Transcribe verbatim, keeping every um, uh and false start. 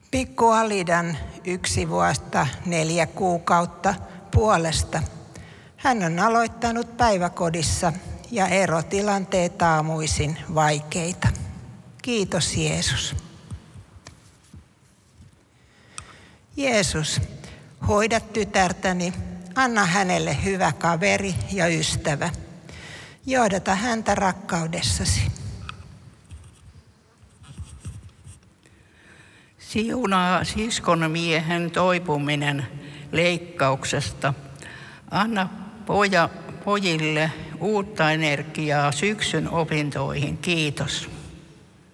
Pikku Alidan yksi vuotta neljä kuukautta puolesta. Hän on aloittanut päiväkodissa ja erotilanteet aamuisin vaikeita. Kiitos Jeesus. Jeesus, hoida tytärtäni, anna hänelle hyvä kaveri ja ystävä. Johdata häntä rakkaudessasi. Siunaa siskon miehen toipuminen leikkauksesta. Anna poja, pojille uutta energiaa syksyn opintoihin. Kiitos.